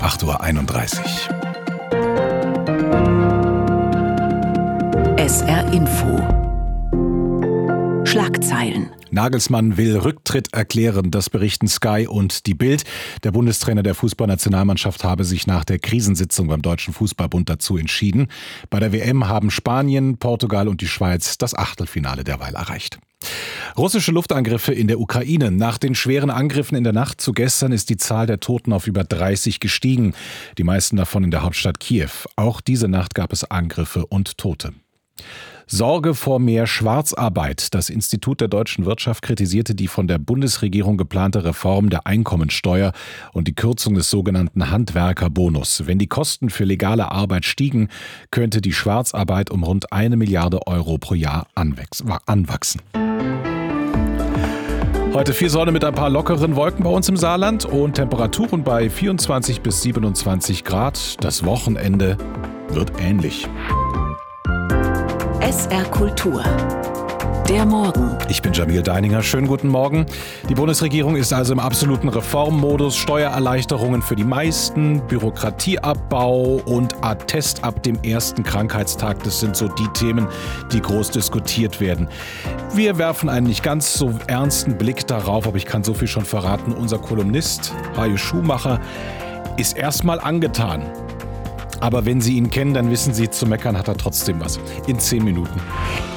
8:31 Uhr. SR Info. Schlagzeilen. Nagelsmann will Rücktritt erklären, das berichten Sky und die Bild. Der Bundestrainer der Fußballnationalmannschaft habe sich nach der Krisensitzung beim Deutschen Fußballbund dazu entschieden. Bei der WM haben Spanien, Portugal und die Schweiz das Achtelfinale derweil erreicht. Russische Luftangriffe in der Ukraine. Nach den schweren Angriffen in der Nacht zu gestern ist die Zahl der Toten auf über 30 gestiegen. Die meisten davon in der Hauptstadt Kiew. Auch diese Nacht gab es Angriffe und Tote. Sorge vor mehr Schwarzarbeit. Das Institut der deutschen Wirtschaft kritisierte die von der Bundesregierung geplante Reform der Einkommensteuer und die Kürzung des sogenannten Handwerkerbonus. Wenn die Kosten für legale Arbeit stiegen, könnte die Schwarzarbeit um rund 1 Milliarde Euro pro Jahr anwachsen. Heute viel Sonne mit ein paar lockeren Wolken bei uns im Saarland und Temperaturen bei 24 bis 27 Grad. Das Wochenende wird ähnlich. SR Kultur. Der Morgen. Ich bin Jamil Deininger. Schönen guten Morgen. Die Bundesregierung ist also im absoluten Reformmodus. Steuererleichterungen für die meisten, Bürokratieabbau und Attest ab dem ersten Krankheitstag. Das sind so die Themen, die groß diskutiert werden. Wir werfen einen nicht ganz so ernsten Blick darauf, aber ich kann so viel schon verraten. Unser Kolumnist Hajo Schumacher ist erstmal angetan. Aber wenn Sie ihn kennen, dann wissen Sie, zu meckern hat er trotzdem was. In 10 Minuten.